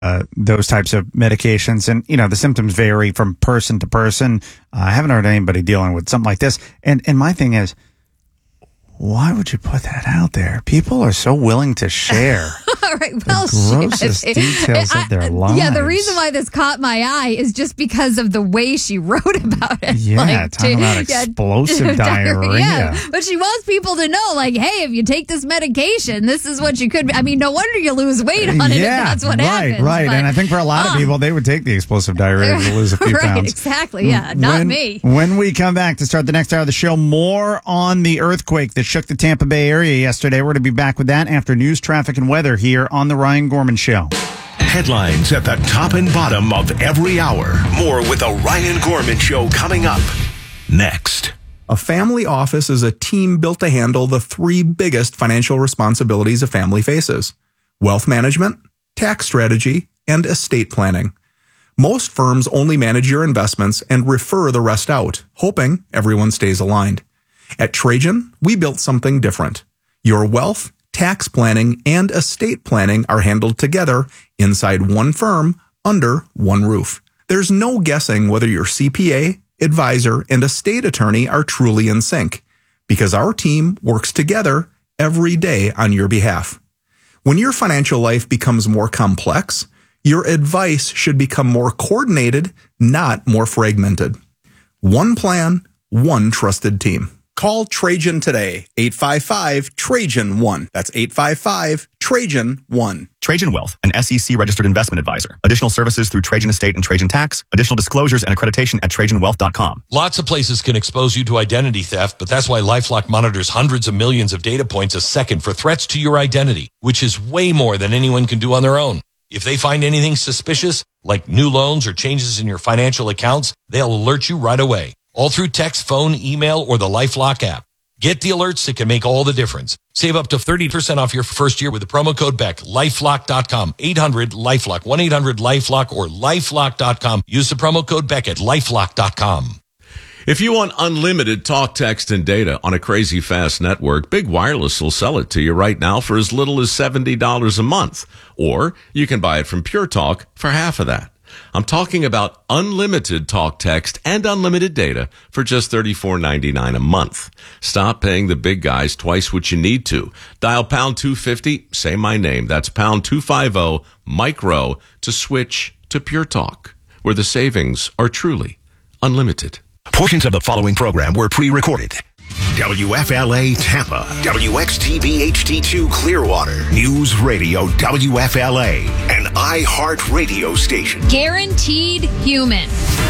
those types of medications. And, the symptoms vary from person to person. I haven't heard anybody dealing with something like this. And my thing is, why would you put that out there? People are so willing to share All right, well, the grossest details of their lives. Yeah, the reason why this caught my eye is just because of the way she wrote about it. Yeah, talking about explosive diarrhea. Yeah, but she wants people to know, hey, if you take this medication, this is what you could be. I mean, no wonder you lose weight on it if that's what happens. Right. But, and I think for a lot of people, they would take the explosive diarrhea to lose a few pounds. Right, exactly. Yeah, not me. When we come back to start the next hour of the show, more on the earthquake that shook the Tampa Bay area yesterday. We're going to be back with that after news, traffic, and weather here on The Ryan Gorman Show. Headlines at the top and bottom of every hour. More with The Ryan Gorman Show coming up next. A family office is a team built to handle the three biggest financial responsibilities a family faces: wealth management, tax strategy, and estate planning. Most firms only manage your investments and refer the rest out, hoping everyone stays aligned. At Trajan, we built something different. Your wealth, tax planning, and estate planning are handled together inside one firm under one roof. There's no guessing whether your CPA, advisor, and estate attorney are truly in sync, because our team works together every day on your behalf. When your financial life becomes more complex, your advice should become more coordinated, not more fragmented. One plan, one trusted team. Call Trajan today, 855-TRAJAN-1. That's 855-TRAJAN-1. Trajan Wealth, an SEC-registered investment advisor. Additional services through Trajan Estate and Trajan Tax. Additional disclosures and accreditation at TrajanWealth.com. Lots of places can expose you to identity theft, but that's why LifeLock monitors hundreds of millions of data points a second for threats to your identity, which is way more than anyone can do on their own. If they find anything suspicious, like new loans or changes in your financial accounts, they'll alert you right away. All through text, phone, email, or the LifeLock app. Get the alerts that can make all the difference. Save up to 30% off your first year with the promo code BECK. LifeLock.com. 800-LifeLock. 1-800-LifeLock or LifeLock.com. Use the promo code BECK at LifeLock.com. If you want unlimited talk, text, and data on a crazy fast network, Big Wireless will sell it to you right now for as little as $70 a month. Or you can buy it from Pure Talk for half of that. I'm talking about unlimited talk, text, and unlimited data for just $34.99 a month. Stop paying the big guys twice what you need to. Dial pound 250, say my name. That's pound 250 micro to switch to Pure Talk, where the savings are truly unlimited. Portions of the following program were pre-recorded. WFLA Tampa, WXTV HD2 Clearwater, News Radio WFLA, an iHeart radio station. Guaranteed human.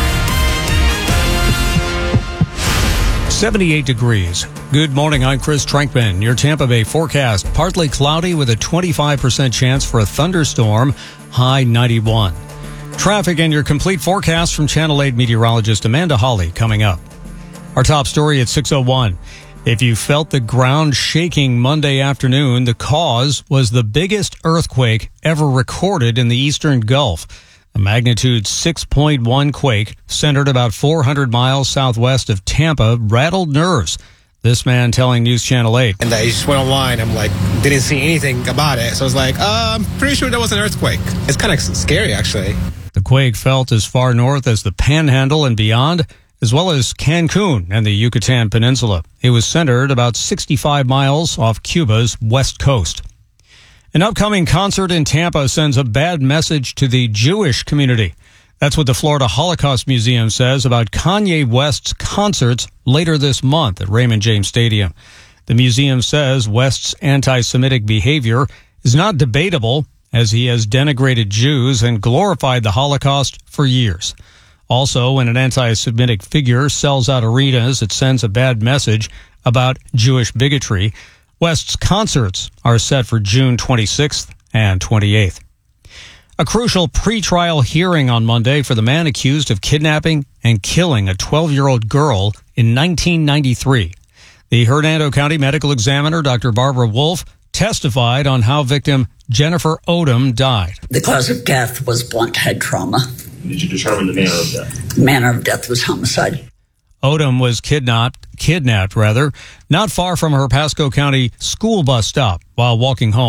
78 degrees. Good morning, I'm Chris Trankman. Your Tampa Bay forecast, partly cloudy with a 25% chance for a thunderstorm, high 91. Traffic and your complete forecast from Channel 8 meteorologist Amanda Hawley coming up. Our top story at 6:01. If you felt the ground shaking Monday afternoon, the cause was the biggest earthquake ever recorded in the Eastern Gulf. A magnitude 6.1 quake centered about 400 miles southwest of Tampa rattled nerves. This man telling News Channel 8. And I just went online. I'm like, didn't see anything about it. So I was like, I'm pretty sure there was an earthquake. It's kind of scary, actually. The quake felt as far north as the Panhandle and beyond, as well as Cancun and the Yucatan Peninsula. It was centered about 65 miles off Cuba's west coast. An upcoming concert in Tampa sends a bad message to the Jewish community. That's what the Florida Holocaust Museum says about Kanye West's concerts later this month at Raymond James Stadium. The museum says West's anti-Semitic behavior is not debatable, as he has denigrated Jews and glorified the Holocaust for years. Also, when an anti-Semitic figure sells out arenas, it sends a bad message about Jewish bigotry. West's concerts are set for June 26th and 28th. A crucial pretrial hearing on Monday for the man accused of kidnapping and killing a 12-year-old girl in 1993. The Hernando County Medical Examiner, Dr. Barbara Wolf, testified on how victim Jennifer Odom died. The cause of death was blunt head trauma. Did you determine the manner of death? The manner of death was homicide. Odom was kidnapped, not far from her Pasco County school bus stop while walking home.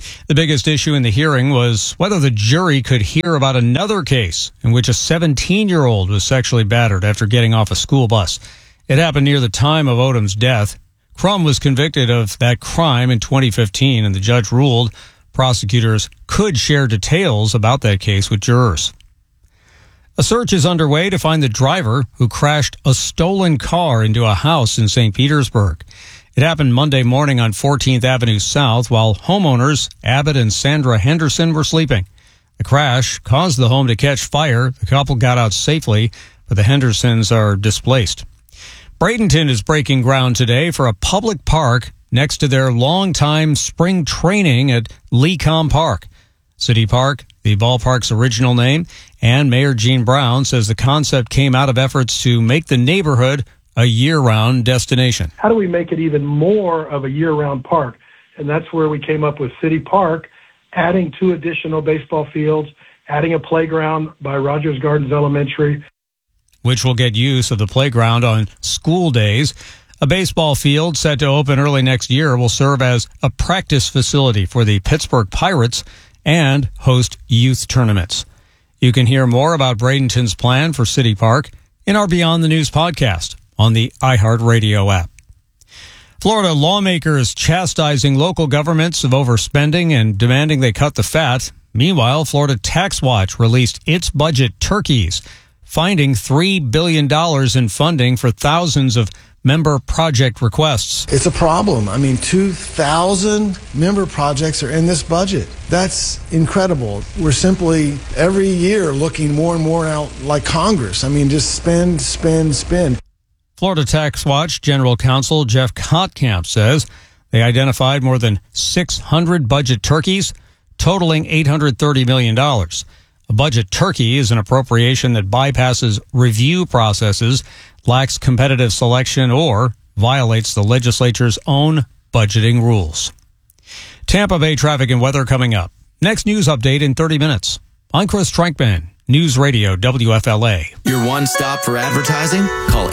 The biggest issue in the hearing was whether the jury could hear about another case in which a 17-year-old was sexually battered after getting off a school bus. It happened near the time of Odom's death. Crum was convicted of that crime in 2015, and the judge ruled prosecutors could share details about that case with jurors. A search is underway to find the driver who crashed a stolen car into a house in St. Petersburg. It happened Monday morning on 14th Avenue South while homeowners Abbott and Sandra Henderson were sleeping. The crash caused the home to catch fire. The couple got out safely, but the Hendersons are displaced. Bradenton is breaking ground today for a public park next to their longtime spring training at Lecom Park. City Park, the ballpark's original name, and Mayor Gene Brown says the concept came out of efforts to make the neighborhood a year-round destination. How do we make it even more of a year-round park? And that's where we came up with City Park, adding 2 additional baseball fields, adding a playground by Rogers Gardens Elementary, which will get use of the playground on school days. A baseball field set to open early next year will serve as a practice facility for the Pittsburgh Pirates and host youth tournaments. You can hear more about Bradenton's plan for City Park in our Beyond the News podcast on the iHeartRadio app. Florida lawmakers chastising local governments of overspending and demanding they cut the fat. Meanwhile, Florida Tax Watch released its budget turkeys, finding $3 billion in funding for thousands of member project requests. It's a problem. I mean, 2,000 member projects are in this budget. That's incredible. We're simply every year looking more and more out like Congress. I mean, just spend, spend, spend. Florida Tax Watch General Counsel Jeff Kottkamp says they identified more than 600 budget turkeys, totaling $830 million. A budget turkey is an appropriation that bypasses review processes, lacks competitive selection, or violates the legislature's own budgeting rules. Tampa Bay traffic and weather coming up. Next news update in 30 minutes. I'm Chris Trankman, News Radio WFLA. Your one stop for advertising? Call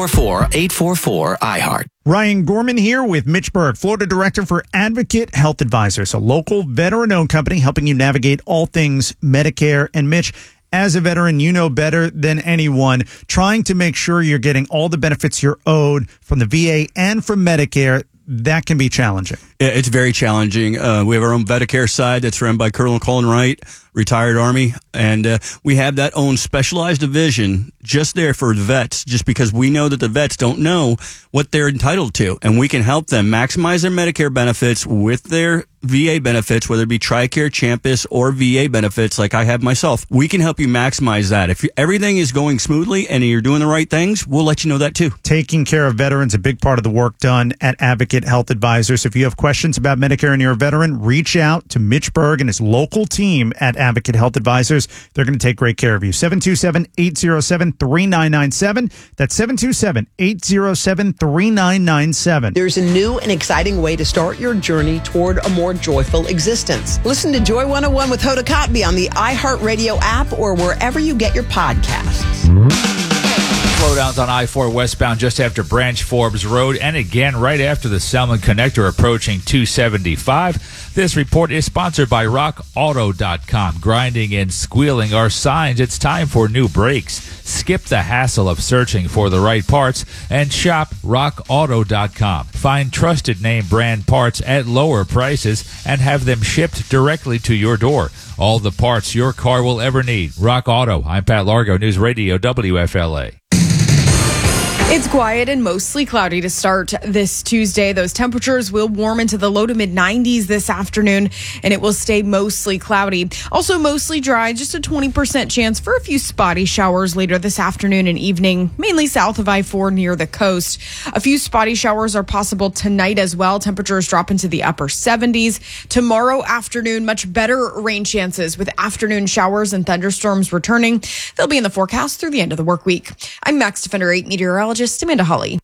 844-844-iHeart. Ryan Gorman here with Mitch Berg, Florida Director for Advocate Health Advisors, a local veteran-owned company helping you navigate all things Medicare. And Mitch, as a veteran, you know better than anyone, trying to make sure you're getting all the benefits you're owed from the VA and from Medicare. That can be challenging. It's very challenging. We have our own Medicare side that's run by Colonel Colin Wright, retired Army, and we have that own specialized division just there for the vets, just because we know that the vets don't know what they're entitled to, and we can help them maximize their Medicare benefits with their VA benefits, whether it be TRICARE, Champus, or VA benefits like I have myself. We can help you maximize that. If everything is going smoothly and you're doing the right things, we'll let you know that too. Taking care of veterans, a big part of the work done at Advocate Health Advisors. If you have questions about Medicare and you're a veteran, reach out to Mitch Berg and his local team at Advocate Health Advisors. They're going to take great care of you. 727-807-3997. That's 727-807-3997. There's a new and exciting way to start your journey toward a more joyful existence. Listen to Joy 101 with Hoda Kotb on the iHeartRadio app or wherever you get your podcasts. Slowdowns on I-4 westbound just after Branch Forbes Road and again right after the Selman Connector approaching 275. This report is sponsored by RockAuto.com. Grinding and squealing are signs it's time for new brakes. Skip the hassle of searching for the right parts and shop RockAuto.com. Find trusted name brand parts at lower prices and have them shipped directly to your door. All the parts your car will ever need. Rock Auto. I'm Pat Largo, News Radio WFLA. It's quiet and mostly cloudy to start this Tuesday. Those temperatures will warm into the low to mid 90s this afternoon, and it will stay mostly cloudy. Also mostly dry, just a 20% chance for a few spotty showers later this afternoon and evening, mainly south of I-4 near the coast. A few spotty showers are possible tonight as well. Temperatures drop into the upper 70s. Tomorrow afternoon, much better rain chances with afternoon showers and thunderstorms returning. They'll be in the forecast through the end of the work week. I'm Max Defender 8 meteorologist Amanda Hawley.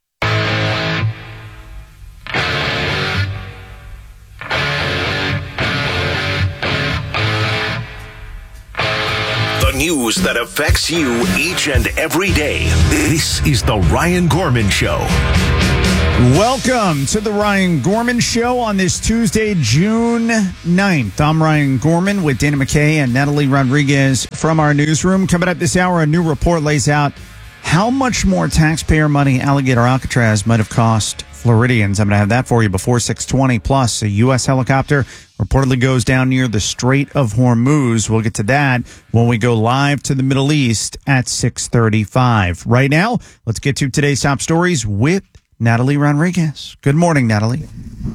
The news that affects you each and every day. This is the Ryan Gorman Show. Welcome to the Ryan Gorman Show on this Tuesday, June 9th. I'm Ryan Gorman with Dana McKay and Natalie Rodriguez from our newsroom. Coming up this hour, a new report lays out how much more taxpayer money Alligator Alcatraz might have cost Floridians. I'm going to have that for you before 6:20. Plus, a U.S. helicopter reportedly goes down near the Strait of Hormuz. We'll get to that when we go live to the Middle East at 6:35. Right now, let's get to today's top stories with Natalie Rodriguez. Good morning, Natalie.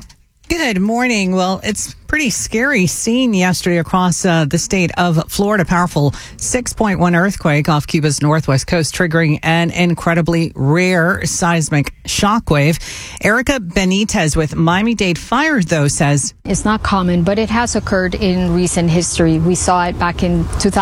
Good morning. Well, it's pretty scary scene yesterday across the state of Florida. Powerful 6.1 earthquake off Cuba's northwest coast, triggering an incredibly rare seismic shockwave. Erica Benitez with Miami-Dade Fire, though, says it's not common, but it has occurred in recent history. We saw it back in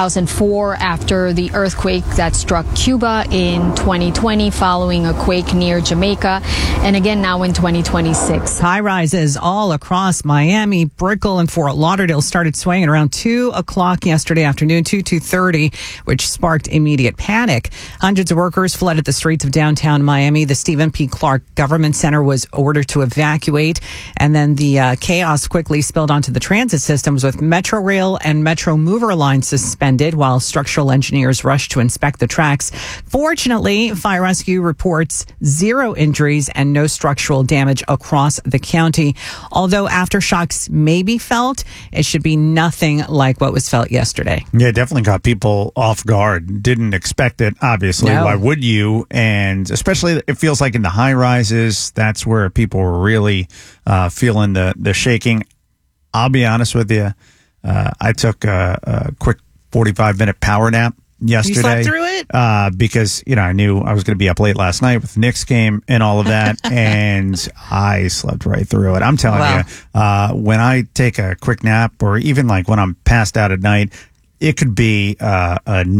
2004 after the earthquake that struck Cuba, in 2020 following a quake near Jamaica, and again now in 2026. High rises all across Miami, Brickell, and Fort Lauderdale started swaying around 2 o'clock yesterday afternoon, 2:30, which sparked immediate panic. Hundreds of workers flooded the streets of downtown Miami. The Stephen P. Clark Government Center was ordered to evacuate, and then the chaos quickly spilled onto the transit systems, with Metro Rail and Metro Mover lines suspended while structural engineers rushed to inspect the tracks. Fortunately, fire rescue reports 0 injuries and no structural damage across the county. Although aftershocks may be felt, it should be nothing like what was felt yesterday. Yeah, definitely got people off guard. Didn't expect it, obviously. No. Why would you? And especially, it feels like in the high rises, that's where people were really feeling the shaking. I'll be honest with you. I took a quick 45-minute power nap yesterday. You slept through it? Because, I knew I was going to be up late last night with the Knicks game and all of that, and I slept right through it. I'm telling you, when I take a quick nap, or even like when I'm passed out at night, it could be a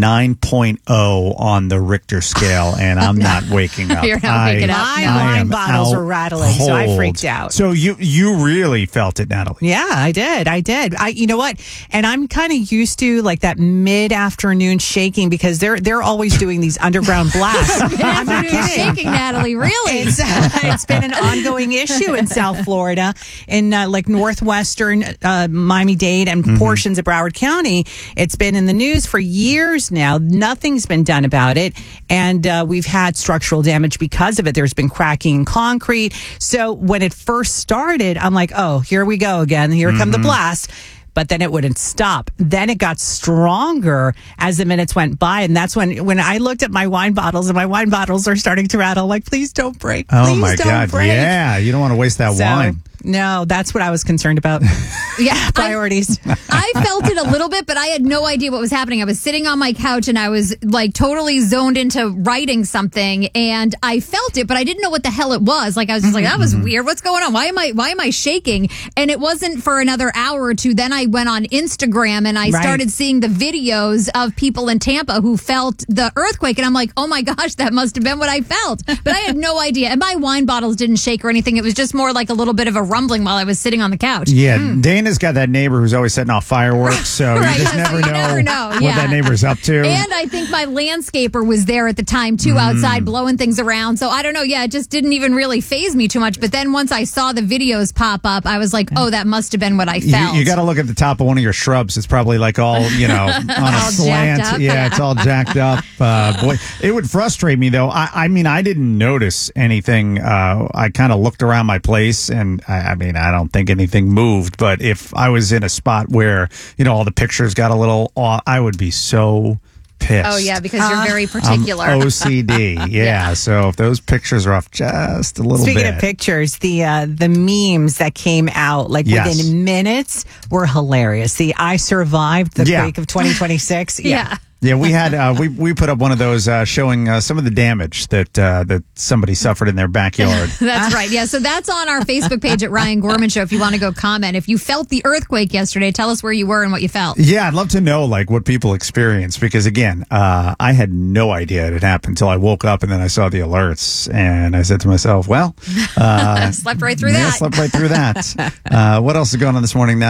9.0 on the Richter scale, and I'm not waking up. You're not waking up. My wine bottles were rattling, so I freaked out. So you really felt it, Natalie? Yeah, I did. You know what? And I'm kind of used to like that mid-afternoon shaking, because they're always doing these underground blasts. I'm not kidding. Shaking, Natalie, really? It's been an ongoing issue in South Florida, in like northwestern Miami-Dade and portions of Broward County. It's been in the news for years now. Nothing's been done about it. And we've had structural damage because of it. There's been cracking in concrete. So when it first started, I'm like, oh, here we go again. Here come the blast. But then it wouldn't stop. Then it got stronger as the minutes went by. And that's when I looked at my wine bottles, and my wine bottles are starting to rattle. Like, please don't break. Please Oh, my don't God. break. Yeah, you don't want to waste that wine. No, that's what I was concerned about. Yeah, priorities. I felt it a little bit, but I had no idea what was happening. I was sitting on my couch and I was like totally zoned into writing something, and I felt it, but I didn't know what the hell it was. Like I was just like, that was weird. What's going on? Why am I shaking? And it wasn't for another hour or two. Then I went on Instagram and I started seeing the videos of people in Tampa who felt the earthquake, and I'm like, oh my gosh, that must have been what I felt. But I had no idea. And my wine bottles didn't shake or anything. It was just more like a little bit of a rumbling while I was sitting on the couch. Yeah, Dana's got that neighbor who's always setting off fireworks, so you just never know what that neighbor's up to. And I think my landscaper was there at the time too, outside blowing things around. So I don't know. Yeah, it just didn't even really faze me too much. But then once I saw the videos pop up, I was like, oh, that must have been what I felt. You got to look at the top of one of your shrubs. It's probably like all, on a slant. Yeah, it's all jacked up. Boy, it would frustrate me though. I mean, I didn't notice anything. I kind of looked around my place, and I mean, I don't think anything moved. But if I was in a spot where, all the pictures got a little off, I would be so pissed. Oh, yeah, because you're very particular. I'm OCD. Yeah. So if those pictures are off just a little bit. Speaking of pictures, the memes that came out within minutes were hilarious. The I survived the quake of 2026. Yeah. Yeah, we had we put up one of those showing some of the damage that somebody suffered in their backyard. That's right. Yeah, so that's on our Facebook page at Ryan Gorman Show if you want to go comment. If you felt the earthquake yesterday, tell us where you were and what you felt. Yeah, I'd love to know what people experienced, because again, I had no idea it had happened until I woke up and then I saw the alerts, and I said to myself, well, slept right through that. Slept right through that. What else is going on this morning, Natalie?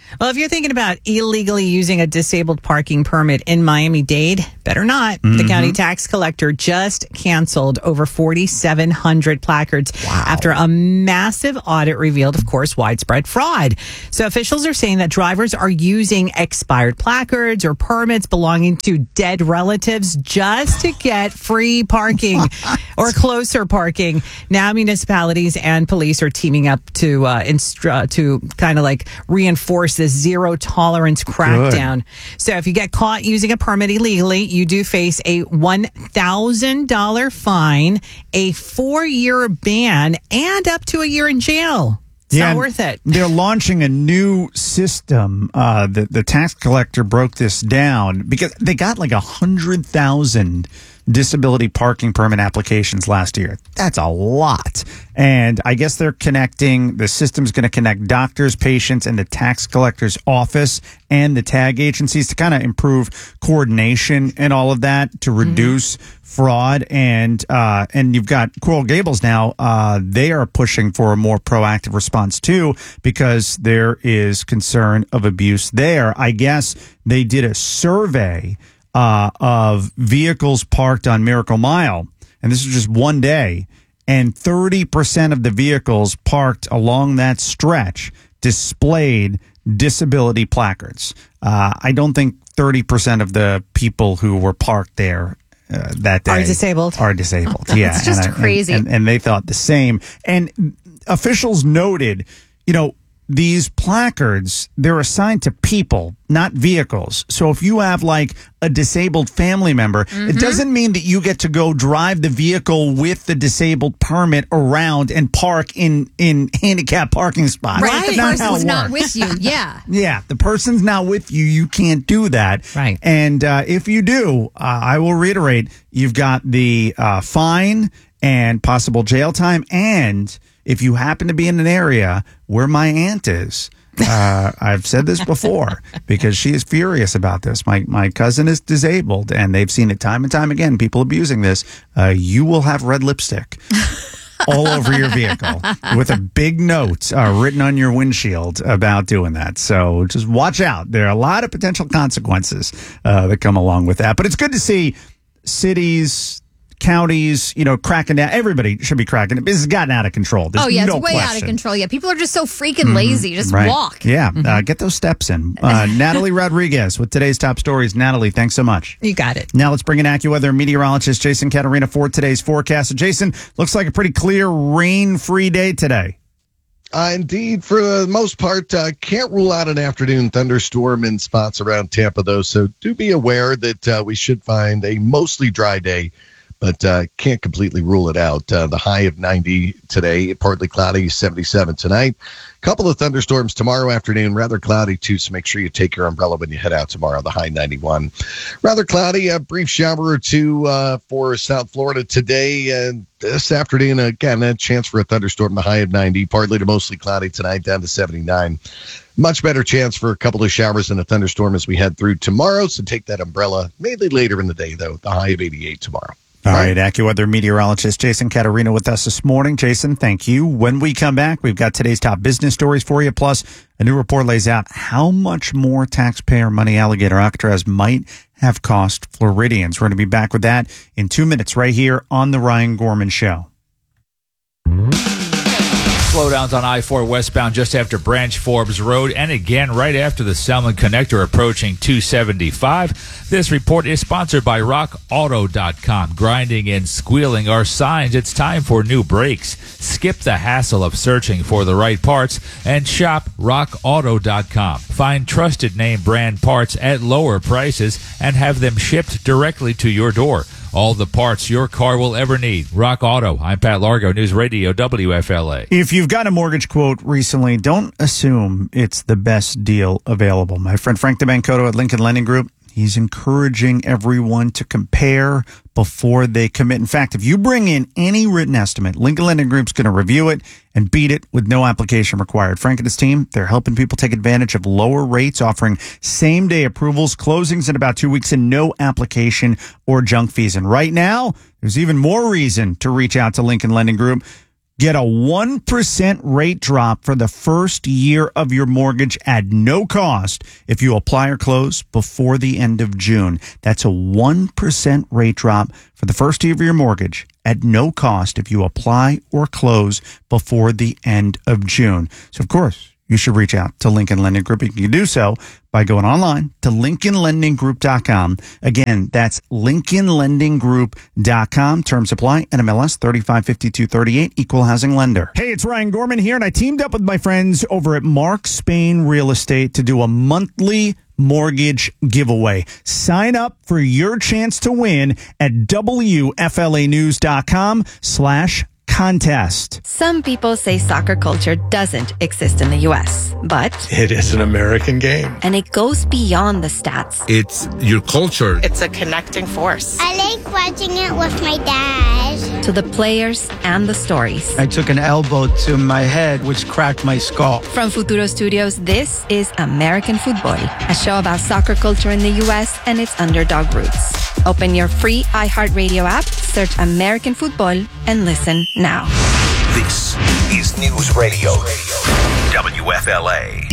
Well, if you're thinking about illegally using a disabled parking permit in Miami-Dade, better not. The county tax collector just canceled over 4,700 placards after a massive audit revealed, of course, widespread fraud. So officials are saying that drivers are using expired placards or permits belonging to dead relatives just to get free parking or closer parking. Now municipalities and police are teaming up to kind of like reinforce this zero tolerance crackdown. So if you get caught using a permit illegally, you do face a $1,000 fine, a 4-year ban, and up to a year in jail. It's not worth it. They're launching a new system. The tax collector broke this down because they got like 100,000 disability parking permit applications last year. That's a lot. And I guess the system's going to connect doctors, patients, and the tax collector's office and the tag agencies to kind of improve coordination and all of that to reduce fraud. And you've got Coral Gables now. They are pushing for a more proactive response too, because there is concern of abuse there. I guess they did a survey of vehicles parked on Miracle Mile, and this is just one day, and 30% of the vehicles parked along that stretch displayed disability placards. I don't think 30% of the people who were parked there that day are disabled. Yeah, it's just crazy. And they thought the same. And officials noted, these placards, they're assigned to people, not vehicles. So if you have like a disabled family member, it doesn't mean that you get to go drive the vehicle with the disabled permit around and park in handicapped parking spots. Right, the person's not works. with you. Yeah. Yeah, the person's not with you. You can't do that. Right. And if you do, I will reiterate, you've got the fine and possible jail time, and if you happen to be in an area where my aunt is, I've said this before because she is furious about this. My cousin is disabled, and they've seen it time and time again, people abusing this. You will have red lipstick all over your vehicle with a big note written on your windshield about doing that. So just watch out. There are a lot of potential consequences that come along with that. But it's good to see cities, counties, cracking down. Everybody should be cracking it. This has gotten out of control. There's it's no way question. out of control. Yeah, people are just so freaking lazy. Just Right. walk. Yeah, get those steps in. Natalie Rodriguez with today's top stories. Natalie, thanks so much. You got it. Now let's bring in AccuWeather meteorologist Jason Catarina for today's forecast. So Jason, looks like a pretty clear, rain-free day today. Indeed, for the most part, can't rule out an afternoon thunderstorm in spots around Tampa, though. So do be aware that we should find a mostly dry day, but can't completely rule it out. The high of 90 today, partly cloudy, 77 tonight. Couple of thunderstorms tomorrow afternoon, rather cloudy too, so make sure you take your umbrella when you head out tomorrow, the high 91. Rather cloudy, a brief shower or two for South Florida today. And this afternoon, again, a chance for a thunderstorm, the high of 90, partly to mostly cloudy tonight, down to 79. Much better chance for a couple of showers and a thunderstorm as we head through tomorrow, so take that umbrella, mainly later in the day, though, the high of 88 tomorrow. All right, AccuWeather meteorologist Jason Catarina with us this morning. Jason, thank you. When we come back, we've got today's top business stories for you, plus a new report lays out how much more taxpayer money Alligator Alcatraz might have cost Floridians. We're going to be back with that in 2 minutes right here on The Ryan Gorman Show. Slowdowns on I-4 westbound just after Branch Forbes Road, and again right after the Selma Connector approaching 275. This report is sponsored by RockAuto.com. Grinding and squealing are signs it's time for new brakes. Skip the hassle of searching for the right parts and shop RockAuto.com. Find trusted name brand parts at lower prices and have them shipped directly to your door. All the parts your car will ever need. Rock Auto. I'm Pat Largo, News Radio WFLA. If you've got a mortgage quote recently, don't assume it's the best deal available. My friend Frank DeMancoto at Lincoln Lending Group, he's encouraging everyone to compare before they commit. In fact, if you bring in any written estimate, Lincoln Lending Group's going to review it and beat it with no application required. Frank and his team, they're helping people take advantage of lower rates, offering same-day approvals, closings in about 2 weeks, and no application or junk fees. And right now, there's even more reason to reach out to Lincoln Lending Group. Get a 1% rate drop for the first year of your mortgage at no cost if you apply or close before the end of June. That's a 1% rate drop for the first year of your mortgage at no cost if you apply or close before the end of June. So, of course, you should reach out to Lincoln Lending Group. You can do so by going online to LincolnLendingGroup.com. Again, that's LincolnLendingGroup.com. Terms apply. NMLS 355238, Equal Housing Lender. Hey, it's Ryan Gorman here, and I teamed up with my friends over at Mark Spain Real Estate to do a monthly mortgage giveaway. Sign up for your chance to win at WFLAnews.com/contest. Some people say soccer culture doesn't exist in the U.S., but it is an American game. And it goes beyond the stats. It's your culture. It's a connecting force. I like watching it with my dad. To the players and the stories. I took an elbow to my head, which cracked my skull. From Futuro Studios, this is American Football, a show about soccer culture in the U.S. and its underdog roots. Open your free iHeartRadio app, search American Football, and listen now. This is News Radio WFLA.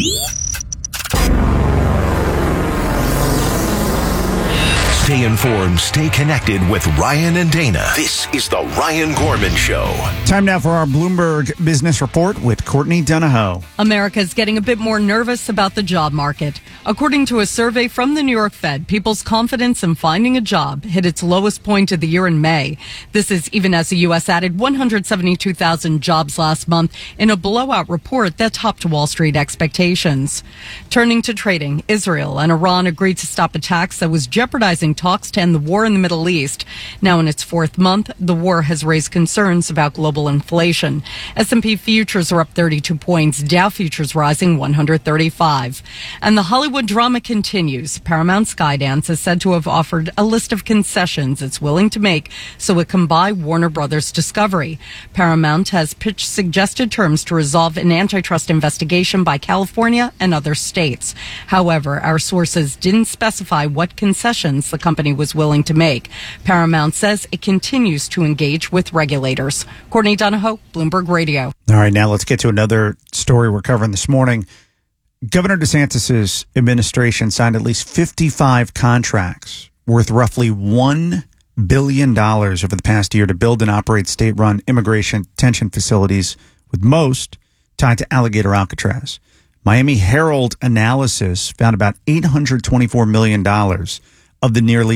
Stay informed, stay connected with Ryan and Dana. This is the Ryan Gorman Show. Time now for our Bloomberg Business Report with Courtney Donahoe. America's getting a bit more nervous about the job market. According to a survey from the New York Fed, people's confidence in finding a job hit its lowest point of the year in May. This is even as the U.S. added 172,000 jobs last month in a blowout report that topped Wall Street expectations. Turning to trading, Israel and Iran agreed to stop attacks that was jeopardizing talks to end the war in the Middle East. Now in its fourth month, the war has raised concerns about global inflation. S&P futures are up 32 points, Dow futures rising 135. And the Hollywood drama continues. Paramount Skydance is said to have offered a list of concessions it's willing to make so it can buy Warner Brothers Discovery. Paramount has pitched suggested terms to resolve an antitrust investigation by California and other states. However, our sources didn't specify what concessions the company was willing to make. Paramount says it continues to engage with regulators. Courtney Donahoe, Bloomberg Radio. All right, now let's get to another story we're covering this morning. Governor DeSantis' administration signed at least 55 contracts worth roughly $1 billion over the past year to build and operate state-run immigration detention facilities, with most tied to Alligator Alcatraz. Miami Herald analysis found about $824 million of the nearly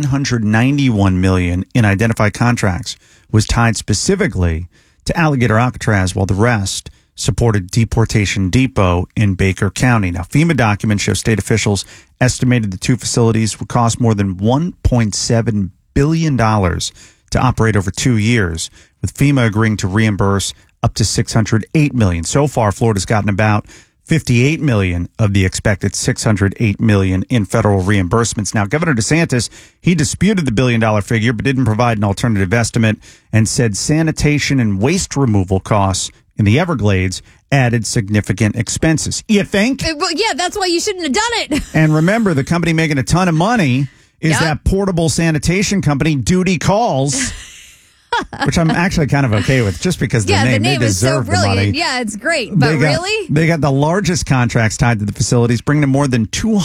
$991 million in identified contracts was tied specifically to Alligator Alcatraz, while the rest supported Deportation Depot in Baker County. Now, FEMA documents show state officials estimated the two facilities would cost more than $1.7 billion to operate over 2 years, with FEMA agreeing to reimburse up to $608 million. So far, Florida's gotten about $58 million of the expected $608 million in federal reimbursements. Now, Governor DeSantis, he disputed the billion-dollar figure, but didn't provide an alternative estimate and said sanitation and waste removal costs in the Everglades added significant expenses. You think? Well, yeah, that's why you shouldn't have done it. And remember, the company making a ton of money is that portable sanitation company, Duty Calls. Which I'm actually kind of okay with, just because the name they deserve is so brilliant. the money. Yeah, it's great. But really? They got the largest contracts tied to the facilities, bringing in more than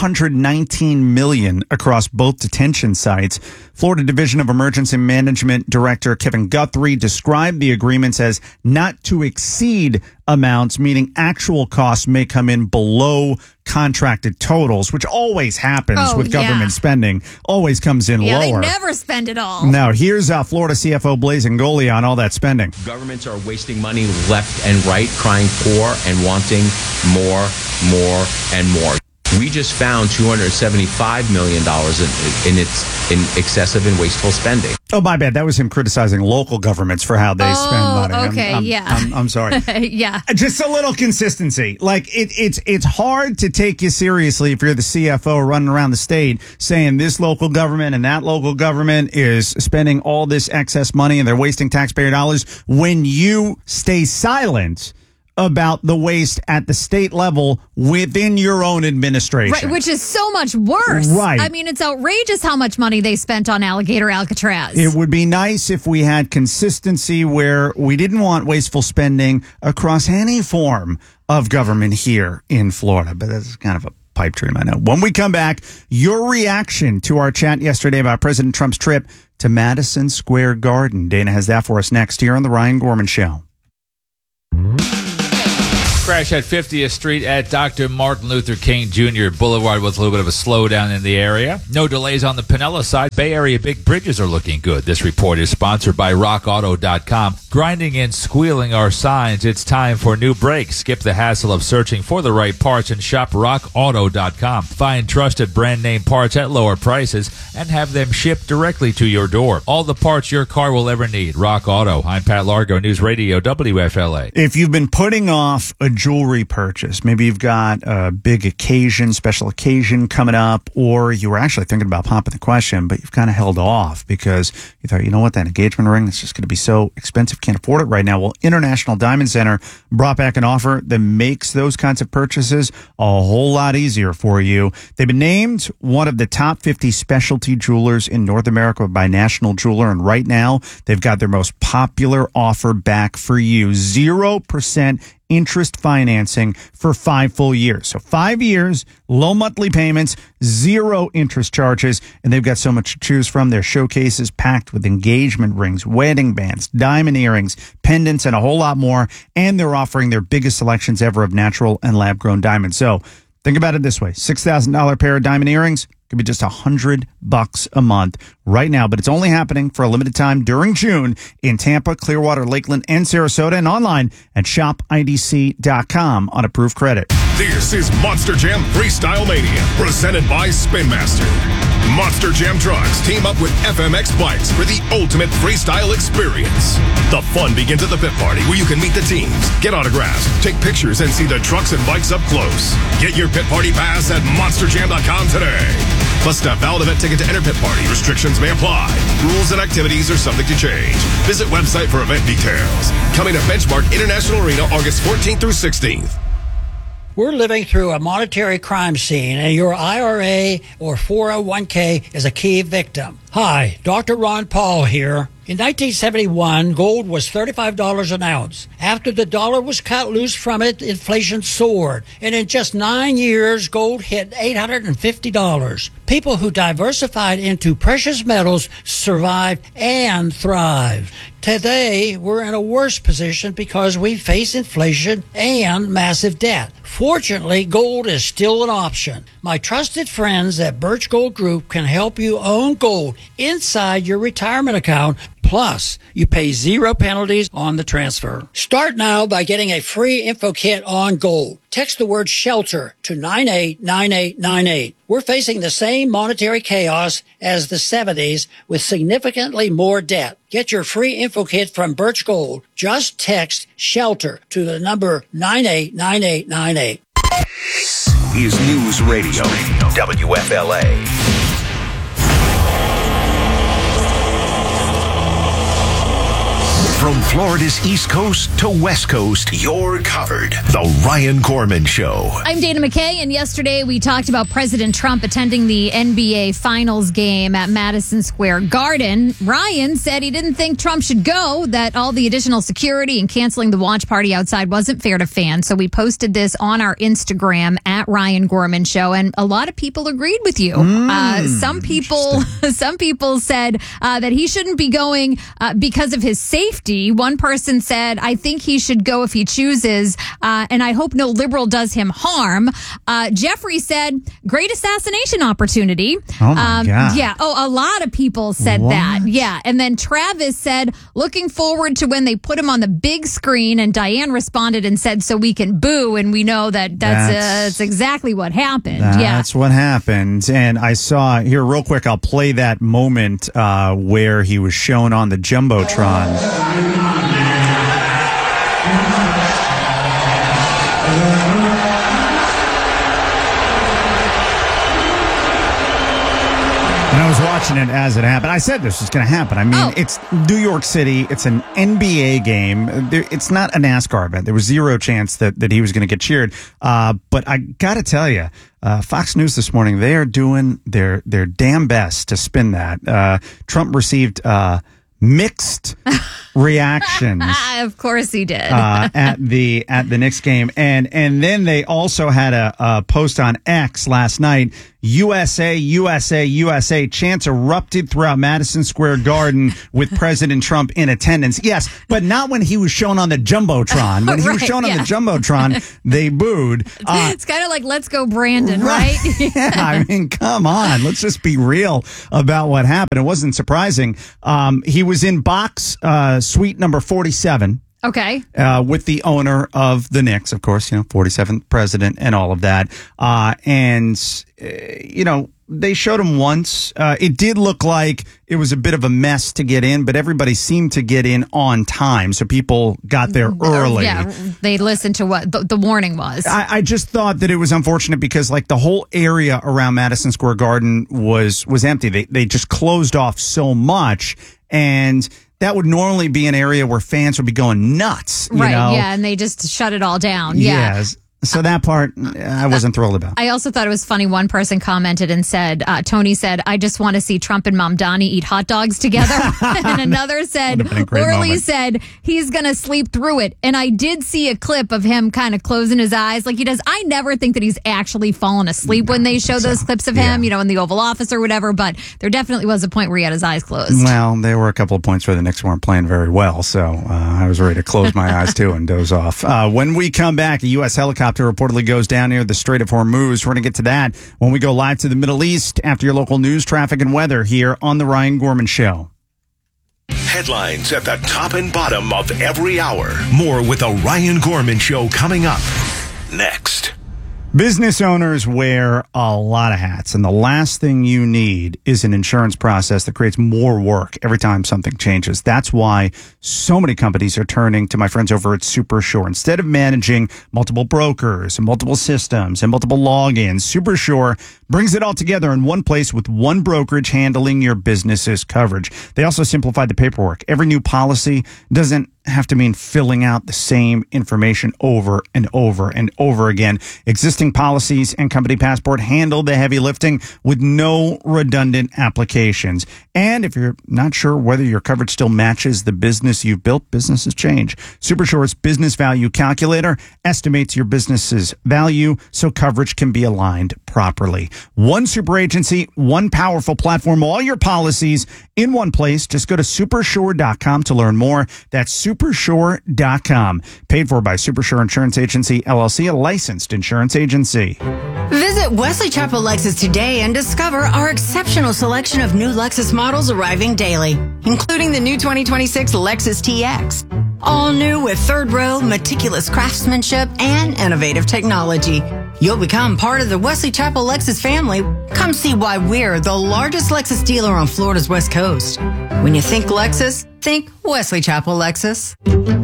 $219 million across both detention sites. Florida Division of Emergency Management Director Kevin Guthrie described the agreements as not to exceed amounts, meaning actual costs may come in below contracted totals, which always happens with government spending, always comes in lower. They never spend it all. Now, here's Florida CFO Blaise Ngoli on all that spending. Governments are wasting money left and right, crying poor and wanting more, and more. We just found $275 million in excessive and wasteful spending. Oh, my bad. That was him criticizing local governments for how they spend money. Okay, I'm sorry. Yeah. Just a little consistency. Like, it's hard to take you seriously if you're the CFO running around the state saying this local government and that local government is spending all this excess money and they're wasting taxpayer dollars when you stay silent about the waste at the state level within your own administration. Right, which is so much worse. Right. I mean, it's outrageous how much money they spent on Alligator Alcatraz. It would be nice if we had consistency where we didn't want wasteful spending across any form of government here in Florida. But that's kind of a pipe dream, I know. When we come back, your reaction to our chat yesterday about President Trump's trip to Madison Square Garden. Dana has that for us next here on The Ryan Gorman Show. Crash at 50th Street at Dr. Martin Luther King Jr. Boulevard with a little bit of a slowdown in the area. No delays on the Pinella side. Bay Area big bridges are looking good. This report is sponsored by RockAuto.com. Grinding and squealing are signs it's time for new brakes. Skip the hassle of searching for the right parts and shop RockAuto.com. Find trusted brand name parts at lower prices and have them shipped directly to your door. All the parts your car will ever need. Rock Auto. I'm Pat Largo, News Radio WFLA. If you've been putting off a jewelry purchase, maybe you've got a big occasion, special occasion coming up, or you were actually thinking about popping the question, but you've kind of held off because you thought, you know what, that engagement ring, it's just going to be so expensive, can't afford it right now. Well, International Diamond Center brought back an offer that makes those kinds of purchases a whole lot easier for you. They've been named one of the top 50 specialty jewelers in North America by National Jeweler, and right now they've got their most popular offer back for you. 0% interest financing for 5 full years. So 5 years, low monthly payments, 0 interest charges, and they've got so much to choose from. Their showcases packed with engagement rings, wedding bands, diamond earrings, pendants, and a whole lot more. And they're offering their biggest selections ever of natural and lab-grown diamonds. So think about it this way. $6,000 pair of diamond earrings could be just $100 a month right now, but it's only happening for a limited time during June in Tampa, Clearwater, Lakeland, and Sarasota, and online at shopidc.com on approved credit. This is Monster Jam Freestyle Mania, presented by Spin Master. Monster Jam trucks team up with FMX bikes for the ultimate freestyle experience. The fun begins at the pit party, where you can meet the teams, get autographs, take pictures, and see the trucks and bikes up close. Get your pit party pass at monsterjam.com today. Must have valid event ticket to enter pit party. Restrictions may apply. Rules and activities are subject to change. Visit website for event details. Coming to Benchmark International Arena August 14th through 16th. We're living through a monetary crime scene, and your IRA or 401k is a key victim. Hi, Dr. Ron Paul here. In 1971, gold was $35 an ounce. After the dollar was cut loose from it, inflation soared. And in just 9 years, gold hit $850. People who diversified into precious metals survived and thrived. Today, we're in a worse position because we face inflation and massive debt. Fortunately, gold is still an option. My trusted friends at Birch Gold Group can help you own gold inside your retirement account. Plus, you pay 0 penalties on the transfer. Start now by getting a free info kit on gold. Text the word SHELTER to 989898. We're facing the same monetary chaos as the 70s with significantly more debt. Get your free info kit from Birch Gold. Just text SHELTER to the number 989898. Is News Radio WFLA. From Florida's East Coast to West Coast, you're covered. The Ryan Gorman Show. I'm Dana McKay, and yesterday we talked about President Trump attending the NBA Finals game at Madison Square Garden. Ryan said he didn't think Trump should go, that all the additional security and canceling the watch party outside wasn't fair to fans. So we posted this on our Instagram at Ryan Gorman Show, and a lot of people agreed with you. Some people said that he shouldn't be going because of his safety. One person said, I think he should go if he chooses, and I hope no liberal does him harm. Jeffrey said, great assassination opportunity. Oh, my God. Yeah. Oh, a lot of people said that. Yeah. And then Travis said, looking forward to when they put him on the big screen. And Diane responded and said, so we can boo. And we know that that's exactly what happened. That's what happened. And I saw here real quick, I'll play that moment where he was shown on the Jumbotron. And I was watching it as it happened. I said this was going to happen. I mean, It's New York City. It's an NBA game. It's not a NASCAR event. There was zero chance that he was going to get cheered. But I got to tell you, Fox News this morning, they are doing their damn best to spin that. Trump received mixed reactions. Of course he did. At the Knicks game, and then they also had a post on X last night. USA, USA, USA chants erupted throughout Madison Square Garden with President Trump in attendance. Yes, but not when he was shown on the Jumbotron. When he was shown on the Jumbotron, they booed. It's kind of like Let's Go Brandon, right? Yeah, I mean, come on. Let's just be real about what happened. It wasn't surprising. He was in box suite number 47. Okay. With the owner of the Knicks, of course, 47th president and all of that. They showed him once. It did look like it was a bit of a mess to get in, but everybody seemed to get in on time. So people got there early. Yeah, they listened to what the warning was. I just thought that it was unfortunate because the whole area around Madison Square Garden was empty. They just closed off so much, and that would normally be an area where fans would be going nuts. Right, yeah, and they just shut it all down. Yeah. Yes. So that part, I wasn't thrilled about. I also thought it was funny. One person commented and said, Tony said, I just want to see Trump and Mamdani eat hot dogs together. And another said, Orly said, he's going to sleep through it. And I did see a clip of him kind of closing his eyes like he does. I never think that he's actually fallen asleep when they show those clips of him, in the Oval Office or whatever. But there definitely was a point where he had his eyes closed. Well, there were a couple of points where the Knicks weren't playing very well. So I was ready to close my eyes too and doze off. When we come back, a U.S. helicopter reportedly goes down near the Strait of Hormuz. We're going to get to that when we go live to the Middle East after your local news, traffic, and weather here on The Ryan Gorman Show. Headlines at the top and bottom of every hour. More with The Ryan Gorman Show coming up next. Business owners wear a lot of hats, and the last thing you need is an insurance process that creates more work every time something changes. That's why so many companies are turning to my friends over at SuperSure. Instead of managing multiple brokers and multiple systems and multiple logins, SuperSure brings it all together in one place with one brokerage handling your business's coverage. They also simplified the paperwork. Every new policy doesn't have to mean filling out the same information over and over and over again. Existing policies and company passport handle the heavy lifting with no redundant applications. And if you're not sure whether your coverage still matches the business you've built, businesses change. SuperSure's business value calculator estimates your business's value so coverage can be aligned properly. One super agency, one powerful platform, all your policies in one place. Just go to supersure.com to learn more. That's supersure.com. Paid for by SuperSure Insurance Agency, LLC, a licensed insurance agency. Visit Wesley Chapel Lexus today and discover our exceptional selection of new Lexus models arriving daily, including the new 2026 Lexus TX. All new with third row, meticulous craftsmanship, and innovative technology. You'll become part of the Wesley Chapel Lexus family. Come see why we're the largest Lexus dealer on Florida's West Coast. When you think Lexus, think Wesley Chapel Lexus.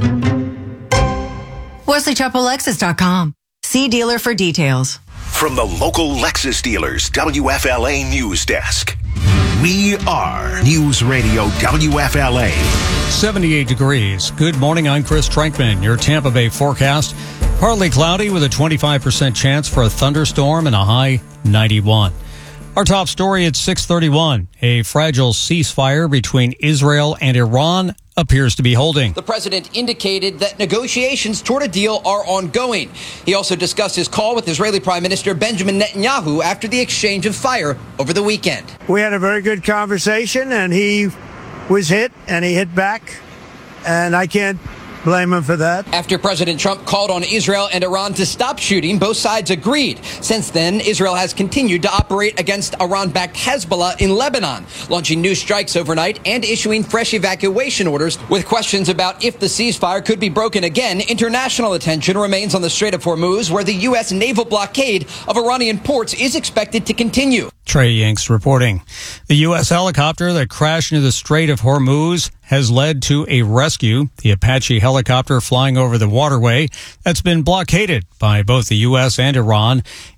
WesleyChapelLexus.com. See dealer for details. From the local Lexus dealers, WFLA News Desk. We are News Radio WFLA. 78 degrees. Good morning. I'm Chris Trankman. Your Tampa Bay forecast. Partly cloudy with a 25% chance for a thunderstorm and a high 91. Our top story at 6:31. A fragile ceasefire between Israel and Iran appears to be holding. The president indicated that negotiations toward a deal are ongoing. He also discussed his call with Israeli Prime Minister Benjamin Netanyahu after the exchange of fire over the weekend. We had a very good conversation, and he was hit, and he hit back, and I can't blame him for that. After President Trump called on Israel and Iran to stop shooting, both sides agreed. Since then, Israel has continued to operate against Iran-backed Hezbollah in Lebanon, launching new strikes overnight and issuing fresh evacuation orders. With questions about if the ceasefire could be broken again, international attention remains on the Strait of Hormuz, where the U.S. naval blockade of Iranian ports is expected to continue. Trey Yanks reporting. The U.S. helicopter that crashed into the Strait of Hormuz has led to a rescue. The Apache helicopter flying over the waterway that's been blockaded by both the U.S. and Iran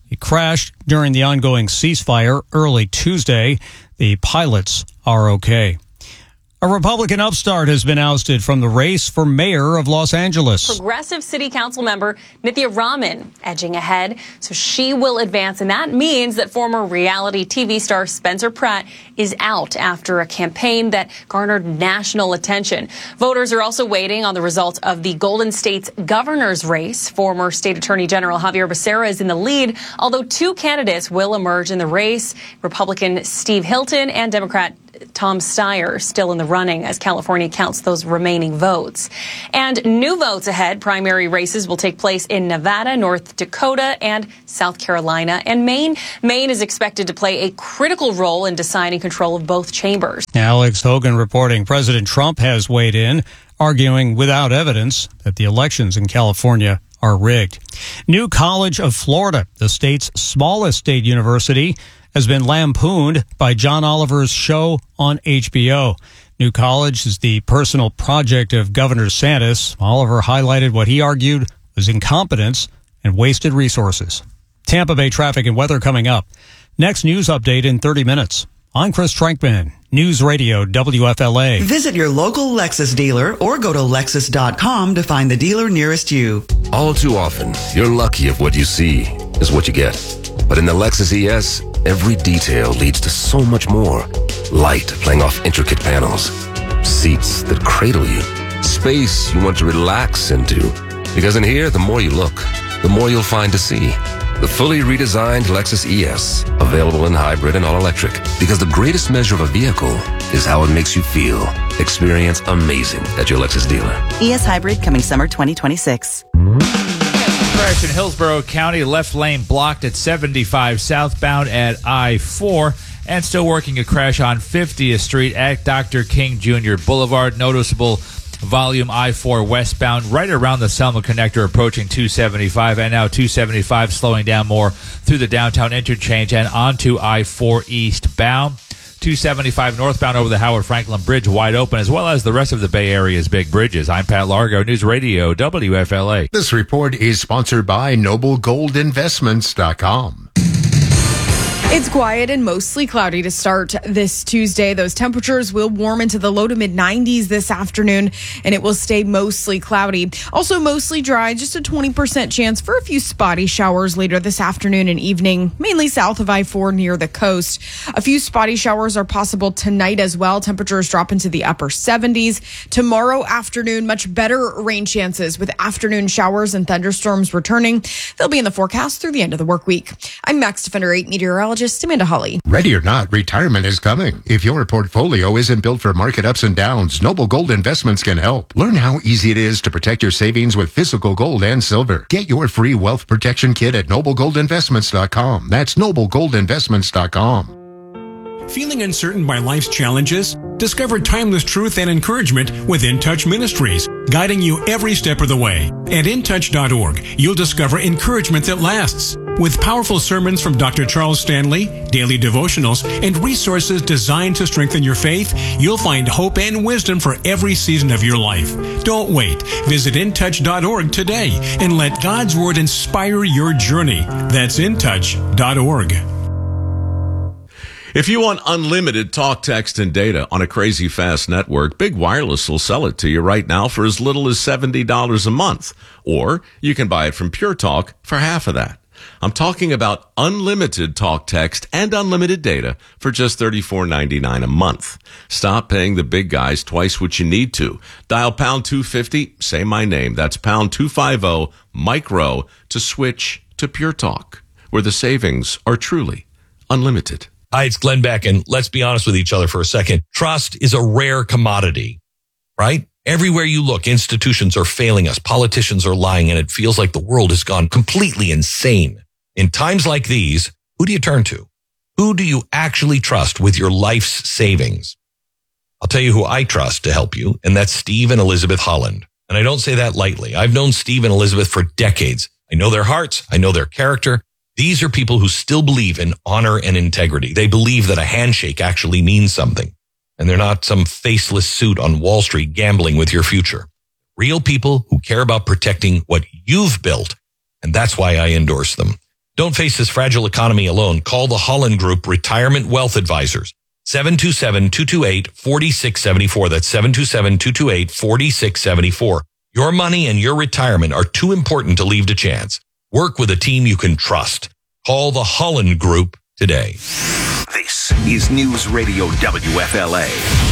It crashed during the ongoing ceasefire early Tuesday. The pilots are okay. A Republican upstart has been ousted from the race for mayor of Los Angeles. Progressive City Council member Nithya Raman edging ahead, so she will advance. And that means that former reality TV star Spencer Pratt is out after a campaign that garnered national attention. Voters are also waiting on the results of the Golden State's governor's race. Former State Attorney General Javier Becerra is in the lead, although two candidates will emerge in the race. Republican Steve Hilton and Democrat Tom Steyer still in the running as California counts those remaining votes. And new votes ahead. Primary races will take place in Nevada, North Dakota, and South Carolina. And Maine is expected to play a critical role in deciding control of both chambers. Alex Hogan reporting President Trump has weighed in, arguing without evidence that the elections in California are rigged. New College of Florida, the state's smallest state university, has been lampooned by John Oliver's show on HBO. New College is the personal project of Governor DeSantis. Oliver highlighted what he argued was incompetence and wasted resources. Tampa Bay traffic and weather coming up. Next news update in 30 minutes. I'm Chris Trankman, News Radio WFLA. Visit your local Lexus dealer or go to Lexus.com to find the dealer nearest you. All too often, you're lucky if what you see is what you get. But in the Lexus ES, every detail leads to so much more. Light playing off intricate panels. Seats that cradle you. Space you want to relax into. Because in here, the more you look, the more you'll find to see. The fully redesigned Lexus ES, available in hybrid and all-electric. Because the greatest measure of a vehicle is how it makes you feel. Experience amazing at your Lexus dealer. ES Hybrid coming summer 2026. Crash in Hillsborough County, left lane blocked at 75 southbound at I-4, and still working a crash on 50th Street at Dr. King Jr. Boulevard. Noticeable volume I-4 westbound right around the Selma connector approaching 275, and now 275 slowing down more through the downtown interchange and onto I-4 eastbound. 275 northbound over the Howard Franklin Bridge wide open, as well as the rest of the Bay Area's big bridges. I'm Pat Largo, News Radio WFLA. This report is sponsored by NobleGoldInvestments.com. It's quiet and mostly cloudy to start this Tuesday. Those temperatures will warm into the low to mid 90s this afternoon, and it will stay mostly cloudy. Also mostly dry, just a 20% chance for a few spotty showers later this afternoon and evening, mainly south of I-4 near the coast. A few spotty showers are possible tonight as well. Temperatures drop into the upper 70s. Tomorrow afternoon, much better rain chances with afternoon showers and thunderstorms returning. They'll be in the forecast through the end of the work week. I'm Max Defender 8 meteorologist Amanda Hawley. Ready or not, retirement is coming. If your portfolio isn't built for market ups and downs, Noble Gold Investments can help. Learn how easy it is to protect your savings with physical gold and silver. Get your free wealth protection kit at NobleGoldInvestments.com. That's NobleGoldInvestments.com. Feeling uncertain by life's challenges? Discover timeless truth and encouragement with In Touch Ministries, guiding you every step of the way. At intouch.org, you'll discover encouragement that lasts. With powerful sermons from Dr. Charles Stanley, daily devotionals, and resources designed to strengthen your faith, you'll find hope and wisdom for every season of your life. Don't wait. Visit intouch.org today and let God's Word inspire your journey. That's intouch.org. If you want unlimited talk, text, and data on a crazy fast network, Big Wireless will sell it to you right now for as little as $70 a month. Or you can buy it from Pure Talk for half of that. I'm talking about unlimited talk, text, and unlimited data for just $34.99 a month. Stop paying the big guys twice what you need to. Dial pound 250, say my name. That's pound 250 micro to switch to Pure Talk, where the savings are truly unlimited. Hi, it's Glenn Beck, and let's be honest with each other for a second. Trust is a rare commodity, right? Everywhere you look, institutions are failing us, politicians are lying, and it feels like the world has gone completely insane. In times like these, who do you turn to? Who do you actually trust with your life's savings? I'll tell you who I trust to help you, and that's Steve and Elizabeth Holland. And I don't say that lightly. I've known Steve and Elizabeth for decades. I know their hearts. I know their character. These are people who still believe in honor and integrity. They believe that a handshake actually means something. And they're not some faceless suit on Wall Street gambling with your future. Real people who care about protecting what you've built. And that's why I endorse them. Don't face this fragile economy alone. Call the Holland Group Retirement Wealth Advisors. 727-228-4674. That's 727-228-4674. Your money and your retirement are too important to leave to chance. Work with a team you can trust. Call the Holland Group today. This is News Radio WFLA.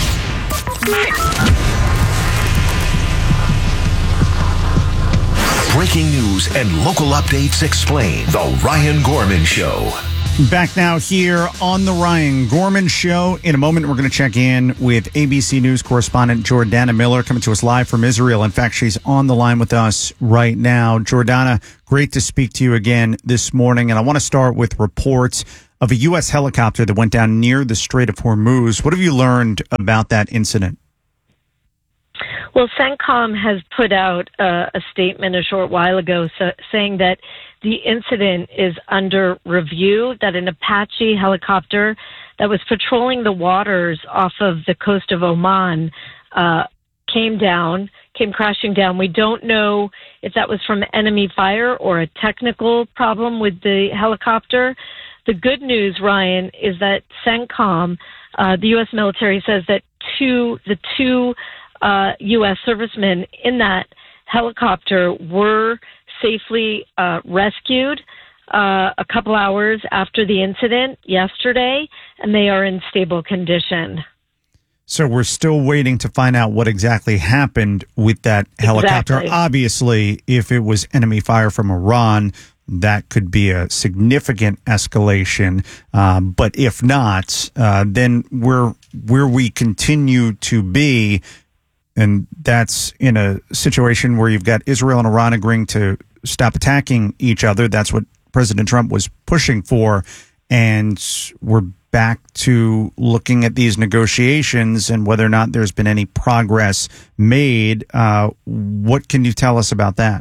Breaking news and local updates explain The Ryan Gorman Show. Back now here on The Ryan Gorman Show. In a moment, we're going to check in with ABC News correspondent Jordana Miller, coming to us live from Israel. In fact, she's on the line with us right now. Jordana, great to speak to you again this morning. And I want to start with reports of a U.S. helicopter that went down near the Strait of Hormuz. What have you learned about that incident? Well, CENTCOM has put out a statement a short while ago saying that the incident is under review, that an Apache helicopter that was patrolling the waters off of the coast of Oman came crashing down. We don't know if that was from enemy fire or a technical problem with the helicopter. The good news, Ryan, is that CENTCOM, the U.S. military, says that the two U.S. servicemen in that helicopter were safely rescued a couple hours after the incident yesterday, and they are in stable condition. So we're still waiting to find out what exactly happened with that helicopter. Exactly. Obviously, if it was enemy fire from Iran, that could be a significant escalation. But if not, then where we continue to be, and that's in a situation where you've got Israel and Iran agreeing to stop attacking each other. That's what President Trump was pushing for. And we're back to looking at these negotiations and whether or not there's been any progress made. What can you tell us about that?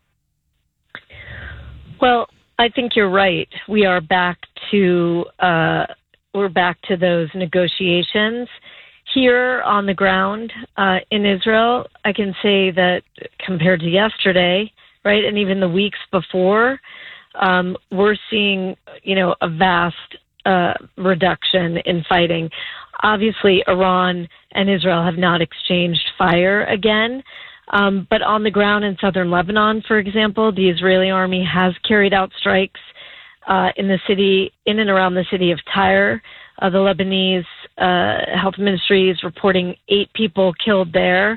Well, I think you're right. We are back to those negotiations. Here on the ground in Israel, I can say that compared to yesterday, right, and even the weeks before, we're seeing, a vast reduction in fighting. Obviously, Iran and Israel have not exchanged fire again, but on the ground in southern Lebanon, for example, the Israeli army has carried out strikes in and around the city of Tyre. The Lebanese health ministry is reporting 8 people killed there.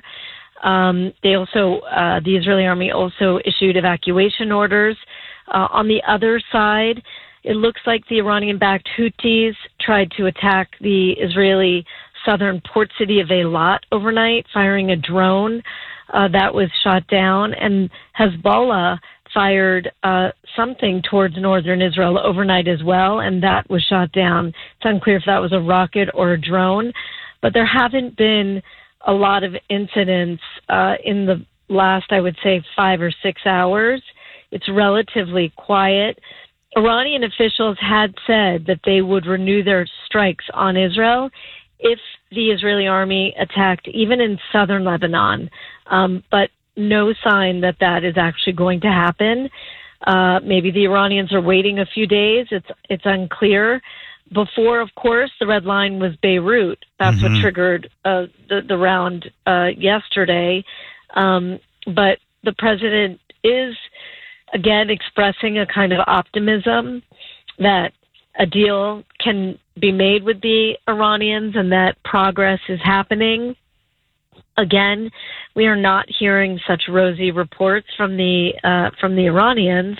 The Israeli army also issued evacuation orders. On the other side, it looks like the Iranian-backed Houthis tried to attack the Israeli southern port city of Eilat overnight, firing a drone that was shot down, and Hezbollah fired something towards northern Israel overnight as well, and that was shot down. It's unclear if that was a rocket or a drone, but there haven't been a lot of incidents in the last, I would say, 5 or 6 hours. It's relatively quiet. Iranian officials had said that they would renew their strikes on Israel if the Israeli army attacked even in southern Lebanon, but no sign that that is actually going to happen. Maybe the Iranians are waiting a few days. It's unclear. Before, of course, the red line was Beirut. That's what triggered the round yesterday. But the president is, again, expressing a kind of optimism that a deal can be made with the Iranians and that progress is happening. Again, we are not hearing such rosy reports from the Iranians,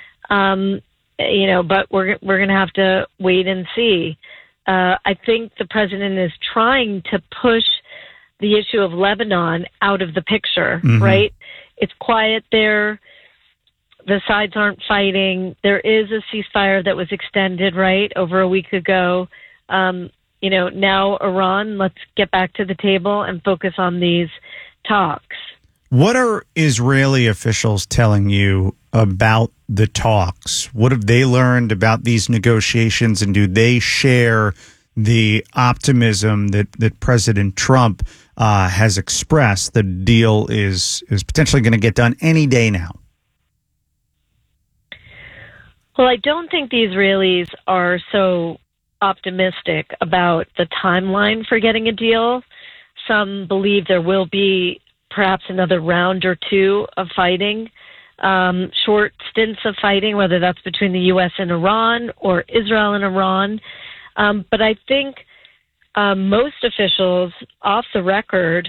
but we're going to have to wait and see. I think the president is trying to push the issue of Lebanon out of the picture, right? It's quiet there. The sides aren't fighting. There is a ceasefire that was extended, right, over a week ago. Now Iran, let's get back to the table and focus on these talks. What are Israeli officials telling you about the talks? What have they learned about these negotiations, and do they share the optimism that President Trump has expressed? The deal is potentially going to get done any day now. Well, I don't think the Israelis are so optimistic about the timeline for getting a deal. Some believe there will be perhaps another round or two of fighting, short stints of fighting, whether that's between the U.S. and Iran or Israel and Iran. But I think most officials off the record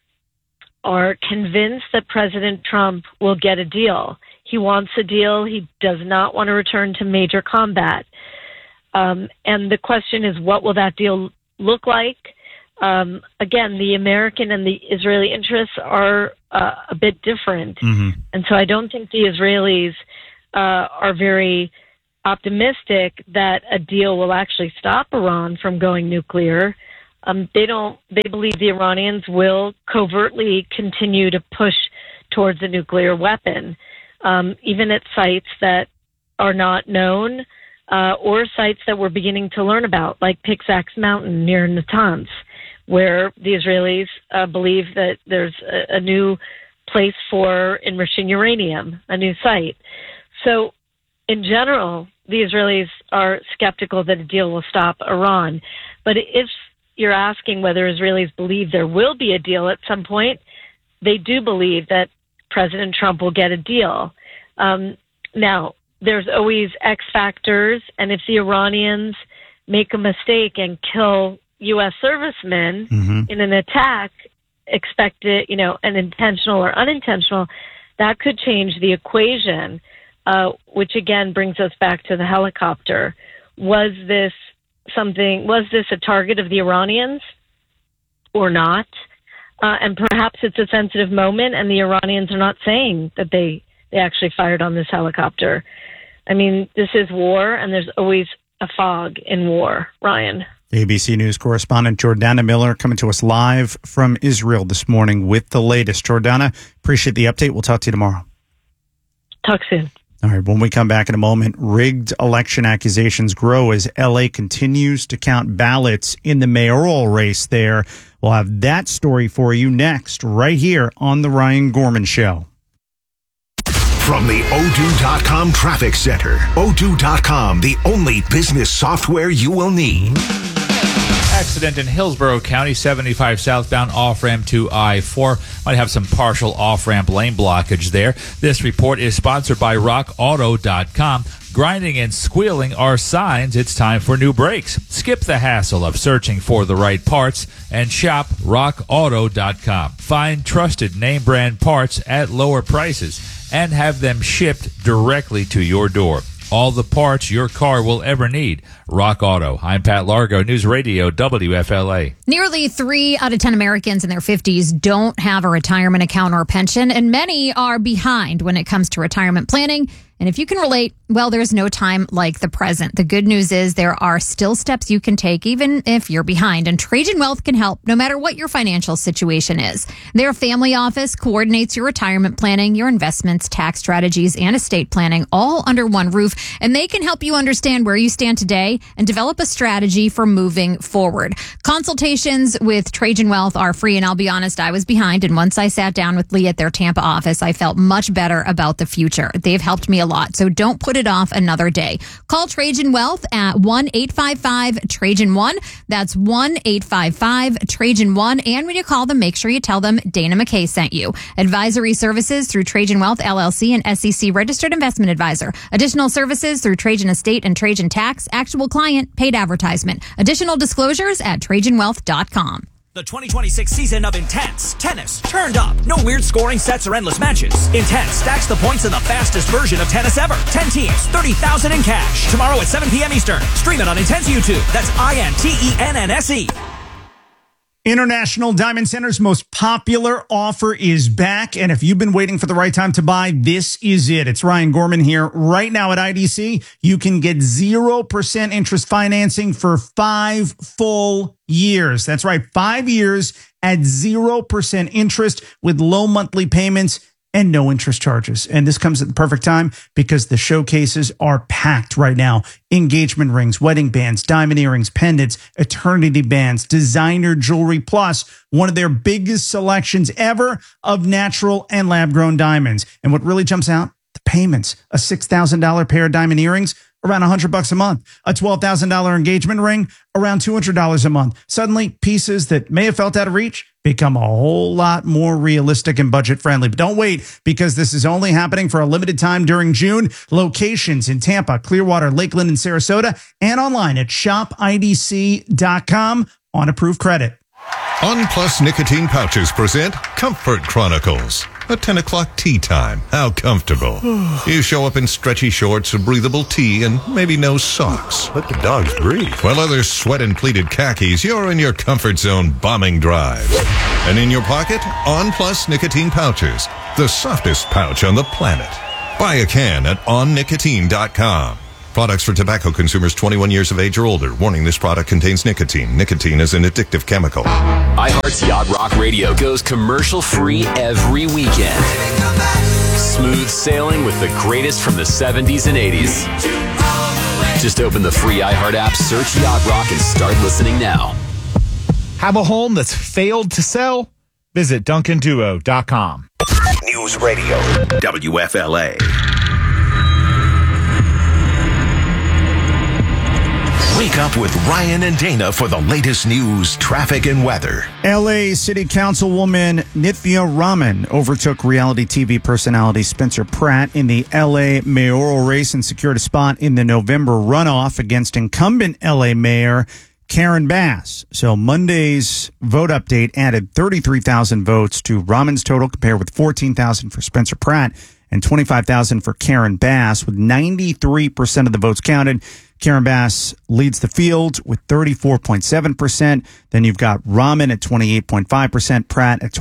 are convinced that President Trump will get a deal. He wants a deal. He does not want to return to major combat. And the question is, what will that deal look like? Again, the American and the Israeli interests are a bit different. And so I don't think the Israelis are very optimistic that a deal will actually stop Iran from going nuclear. They believe the Iranians will covertly continue to push towards a nuclear weapon, even at sites that are not known or sites that we're beginning to learn about, like Pixax Mountain near Natanz, where the Israelis believe that there's a new place for enriching uranium, a new site. So in general, the Israelis are skeptical that a deal will stop Iran. But if you're asking whether Israelis believe there will be a deal at some point, they do believe that President Trump will get a deal. Now, there's always X factors, and if the Iranians make a mistake and kill U.S. servicemen in an attack, expected, an intentional or unintentional, that could change the equation, which again brings us back to the helicopter. Was this a target of the Iranians or not? And perhaps it's a sensitive moment, and the Iranians are not saying that they actually fired on this helicopter. I mean, this is war, and there's always a fog in war, Ryan. ABC News correspondent Jordana Miller coming to us live from Israel this morning with the latest. Jordana, appreciate the update. We'll talk to you tomorrow. Talk soon. All right, when we come back in a moment, rigged election accusations grow as L.A. continues to count ballots in the mayoral race there. We'll have that story for you next, right here on The Ryan Gorman Show. From the Odoo.com Traffic Center, Odoo.com, the only business software you will need. Accident in Hillsborough County, 75 southbound off-ramp to I-4. Might have some partial off-ramp lane blockage there. This report is sponsored by RockAuto.com. Grinding and squealing are signs it's time for new brakes. Skip the hassle of searching for the right parts and shop RockAuto.com. Find trusted name brand parts at lower prices and have them shipped directly to your door. All the parts your car will ever need. Rock Auto. I'm Pat Largo, News Radio WFLA. Nearly 3 out of 10 Americans in their 50s don't have a retirement account or a pension, and many are behind when it comes to retirement planning. And if you can relate, well, there's no time like the present. The good news is there are still steps you can take even if you're behind, and Trajan Wealth can help no matter what your financial situation is. Their family office coordinates your retirement planning, your investments, tax strategies, and estate planning all under one roof, and they can help you understand where you stand today and develop a strategy for moving forward. Consultations with Trajan Wealth are free, and I'll be honest, I was behind, and once I sat down with Lee at their Tampa office, I felt much better about the future. They've helped me a lot, so don't put it off another day. Call Trajan Wealth at 1-855-TRAJAN-1. That's 1-855-TRAJAN-1. And when you call them, make sure you tell them Dana McKay sent you. Advisory services through Trajan Wealth, LLC, and SEC Registered Investment Advisor. Additional services through Trajan Estate and Trajan Tax. Actual client, paid advertisement. Additional disclosures at TrajanWealth.com. The 2026 season of Intense Tennis turned up. No weird scoring sets or endless matches. Intense stacks the points in the fastest version of tennis ever. 10 teams, $30,000 in cash. Tomorrow at 7 p.m. Eastern. Stream it on Intense YouTube. That's INTENNSE. International Diamond Center's most popular offer is back, and if you've been waiting for the right time to buy, this is it. It's Ryan Gorman here. Right now at IDC, you can get 0% interest financing for 5 full years. That's right, 5 years at 0% interest with low monthly payments and no interest charges. And this comes at the perfect time because the showcases are packed right now. Engagement rings, wedding bands, diamond earrings, pendants, eternity bands, designer jewelry, plus one of their biggest selections ever of natural and lab-grown diamonds. And what really jumps out, the payments. A $6,000 pair of diamond earrings, around $100 a month. A $12,000 engagement ring, around $200 a month. Suddenly, pieces that may have felt out of reach become a whole lot more realistic and budget friendly. But don't wait, because this is only happening for a limited time during June. Locations in Tampa, Clearwater, Lakeland, and Sarasota, and online at shopidc.com on approved credit. On Plus Nicotine Pouches present Comfort Chronicles. A 10 o'clock tea time. How comfortable. You show up in stretchy shorts, a breathable tee, and maybe no socks. Let the dogs breathe. While others sweat in pleated khakis, you're in your comfort zone bombing drives. And in your pocket, On Plus Nicotine Pouches. The softest pouch on the planet. Buy a can at onnicotine.com. Products for tobacco consumers 21 years of age or older. Warning, this product contains nicotine. Nicotine is an addictive chemical. iHeart's Yacht Rock Radio goes commercial-free every weekend. Smooth sailing with the greatest from the 70s and 80s. Just open the free iHeart app, search Yacht Rock, and start listening now. Have a home that's failed to sell? Visit DuncanDuo.com. News Radio, WFLA. Wake up with Ryan and Dana for the latest news, traffic, and weather. L.A. City Councilwoman Nithya Raman overtook reality TV personality Spencer Pratt in the L.A. mayoral race and secured a spot in the November runoff against incumbent L.A. Mayor Karen Bass. So Monday's vote update added 33,000 votes to Raman's total, compared with 14,000 for Spencer Pratt and 25,000 for Karen Bass, with 93% of the votes counted. Karen Bass leads the field with 34.7%. Then you've got Raman at 28.5%, Pratt at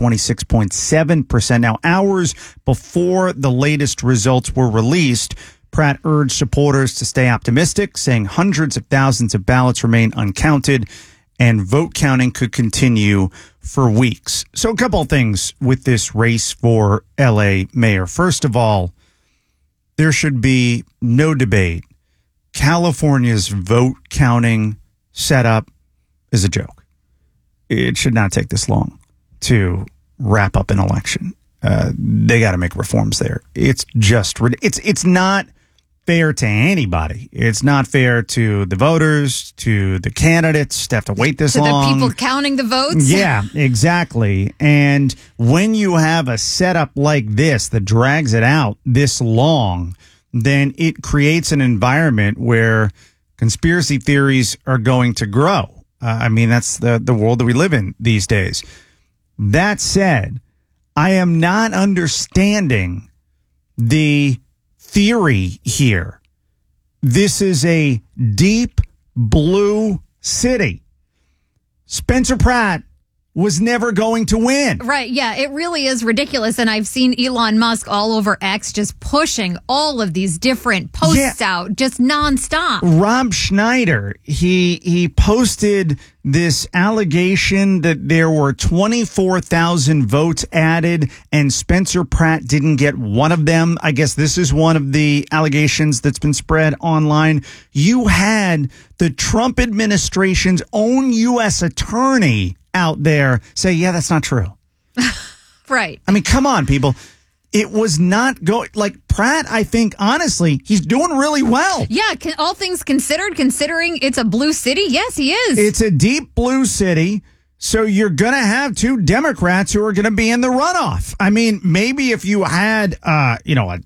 26.7%. Now, hours before the latest results were released, Pratt urged supporters to stay optimistic, saying hundreds of thousands of ballots remain uncounted and vote counting could continue for weeks. So a couple of things with this race for L.A. mayor. First of all, there should be no debate. California's vote counting setup is a joke. It should not take this long to wrap up an election. They got to make reforms there. It's just it's not fair to anybody. It's not fair to the voters, to the candidates to have to wait this long. To the people counting the votes? Yeah, exactly. And when you have a setup like this that drags it out this long, then it creates an environment where conspiracy theories are going to grow. I mean, that's the world that we live in these days. That said, I am not understanding the theory here. This is a deep blue city. Spencer Pratt was never going to win. Right. Yeah, it really is ridiculous. And I've seen Elon Musk all over X just pushing all of these different posts out just nonstop. Rob Schneider, he posted this allegation that there were 24,000 votes added and Spencer Pratt didn't get one of them. I guess this is one of the allegations that's been spread online. You had the Trump administration's own U.S. attorney out there say, yeah, that's not true. Right. I mean, come on, people. It was not going like Pratt. I think, honestly, he's doing really well. Yeah. All things considered, considering it's a blue city. Yes, he is. It's a deep blue city. So you're going to have two Democrats who are going to be in the runoff. I mean, maybe if you had, a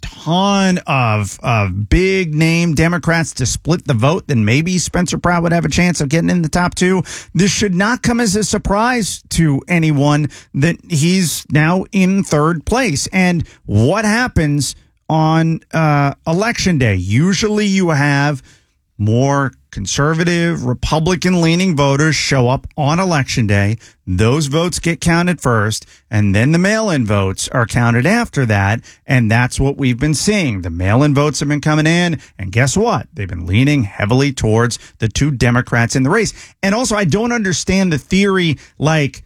ton of big name Democrats to split the vote, then maybe Spencer Pratt would have a chance of getting in the top two. This should not come as a surprise to anyone that he's now in third place. And what happens on Election Day? Usually you have more conservative, Republican-leaning voters show up on Election Day. Those votes get counted first, and then the mail-in votes are counted after that, and that's what we've been seeing. The mail-in votes have been coming in, and guess what? They've been leaning heavily towards the two Democrats in the race. And also, I don't understand the theory, like,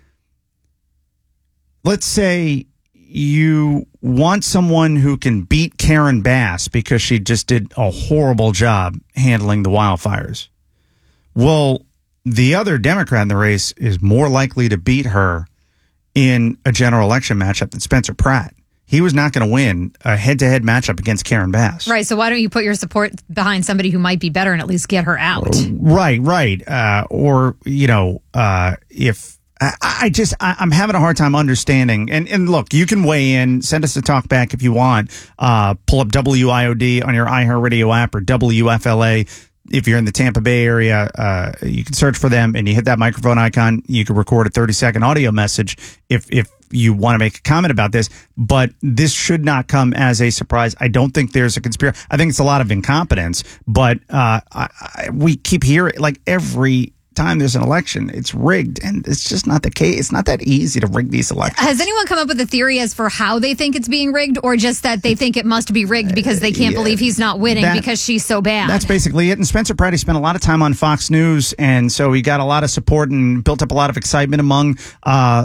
let's say you want someone who can beat Karen Bass because she just did a horrible job handling the wildfires. Well, the other Democrat in the race is more likely to beat her in a general election matchup than Spencer Pratt. he was not going to win a head-to-head matchup against Karen Bass. Right. So why don't you put your support behind somebody who might be better and at least get her out? Right. Or, if I'm having a hard time understanding. And look, you can weigh in, send us a talk back if you want. Pull up WIOD on your iHeartRadio app or WFLA. If you're in the Tampa Bay area, you can search for them and you hit that microphone icon. You can record a 30-second audio message if you want to make a comment about this. But this should not come as a surprise. I don't think there's a conspiracy. I think it's a lot of incompetence. But we keep hearing, like, every time there's an election, it's rigged, and it's just not the case. It's not that easy to rig these elections. Has anyone come up with a theory as for how they think it's being rigged, or just that they think it must be rigged because they can't believe he's not winning because she's so bad? That's basically it. And Spencer Pratt, he spent a lot of time on Fox News, and so he got a lot of support and built up a lot of excitement among